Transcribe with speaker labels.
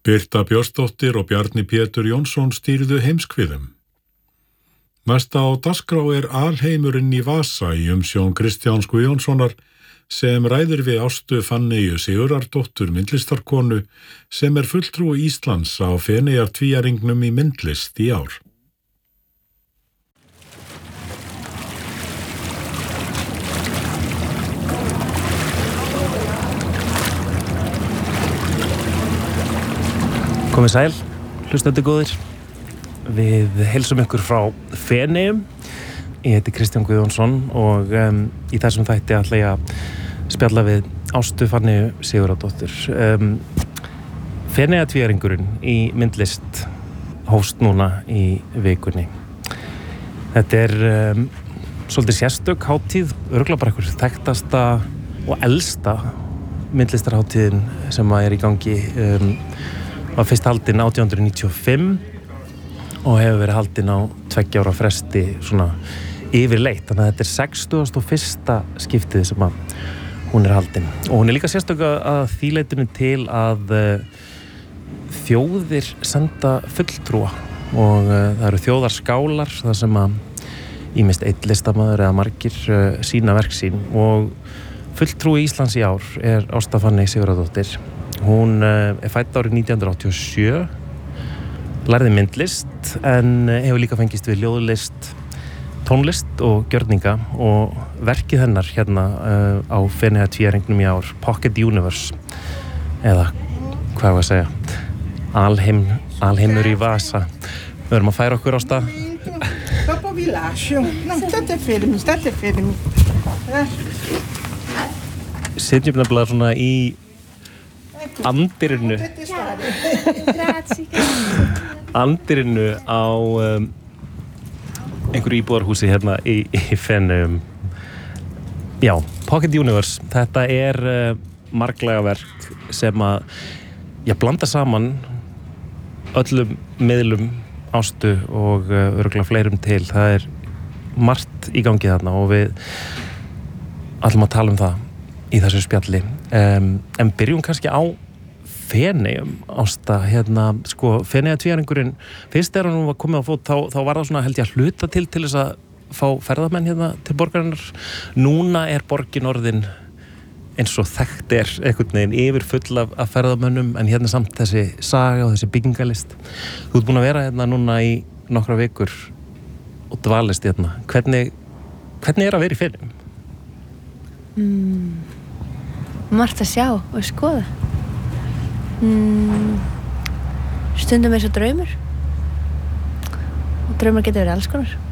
Speaker 1: Birta Björnsdóttir og Bjarni Pétur Jónsson stýrðu heimskviðum. Næsta á dagskrá Alheimurinn í vasa í umsjón Kristjáns Guðjónssonar sem ræðir við Ástu Fanneyju Sigurðardóttur myndlistarkonu sem fulltrúi Íslands á Feneyjartvíæringnum í myndlist í ár.
Speaker 2: Komið sæl, hlustendur góðir. Við heilsum ykkur frá Feneyjum. Ég heiti Kristján Guðjónsson og í þessum þætti ætla ég að spjalla við Ástu Fanneyju Sigurðardóttur. Feneyjatvíæringurinn í myndlist hófst núna í vikunni. Þetta svolítið sérstök hátíð, örugglega bara einhver þekktasta og elsta myndlistarhátíðin sem í gangi. Var fyrst haldin 1895 og hefur verið haldin á 2 ára fresti svona yfirleitt. Þannig að þetta 61. skiptið sem að hún haldin. Og hún líka sérstök að því leytinu til að þjóðir senda fulltrúa og það eru þjóðarskálar þar sem að ýmist einn listamaður eða margir sína verk sín og fulltrúi Íslands í ár Ásta Fanney Sigurðardóttir. Hún fædd árið 1987, lærði myndlist en hefur líka fengist við ljóðlist, tónlist og gjörninga og verkið hennar hérna á Feneyjatvíæringnum í ár, Pocket Universe eða hvað að segja, Alheimur í vasa. Við erum að færa okkur á stað.
Speaker 3: Dopo vi lascio. No, state fermi.
Speaker 2: Sitjum nefnilega svona í andirinu á einhverju íbúðarhúsi hérna í Feneyjum. Já, Pocket Universe. Þetta marglega verk sem að blanda saman öllum miðlum Ástu og örugglega fleirum til. Það margt í gangi þarna og við ætlum að tala um það í þessu spjalli. En byrjum kannski á Feneyjum, Ásta. Sko, Feneyjatvíæringurinn, fyrst hann var komið á fót, þá var það svona, held ég, að hluta til þess að fá ferðamenn hérna til borgarinnar. Núna borgin orðin eins og þekkt einhvern veginn yfirfull af ferðamönnum, en hérna samt þessi saga og þessi byggingalist. Þú ert búin að vera hérna núna í nokkra vikur og dvalist hérna. Hvernig að vera í Feneyjum?
Speaker 4: Margt að sjá og skoða. Stundum svo draumur og draumar getur verið alls konar.